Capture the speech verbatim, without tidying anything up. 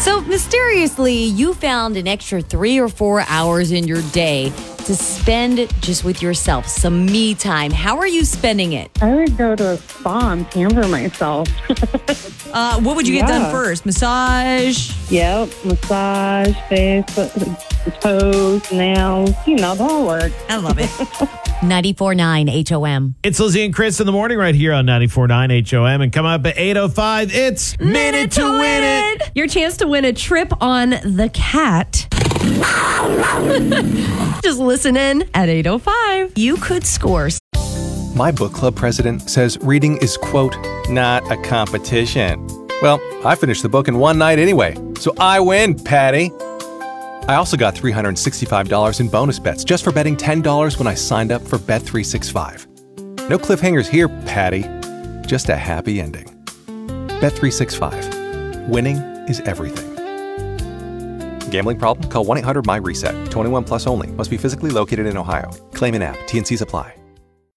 So mysteriously, you found an extra three or four hours in your day to spend just with yourself, some me time. How are you spending it? I would go to a spa and pamper myself. Uh, what would you get Yeah. done first? Massage? Yep, massage, face, toes, nails, you know, the whole work. I love it. ninety-four point nine H O M. It's Lizzie and Chris in the morning right here on ninety-four point nine H O M. And come up at eight oh five, it's Minute to Win It. Your chance to win a trip on the cat. Just listen in at eight oh five. You could score. My book club president says reading is, quote, not a competition. Well, I finished the book in one night anyway, so I win, Patty. I also got three hundred sixty-five dollars in bonus bets just for betting ten dollars when I signed up for Bet three sixty-five. No cliffhangers here, Patty. Just a happy ending. Bet three sixty-five. Winning is everything. Gambling problem? Call one eight hundred M Y RESET. twenty-one plus only. Must be physically located in Ohio. Claim in app. T and C's apply.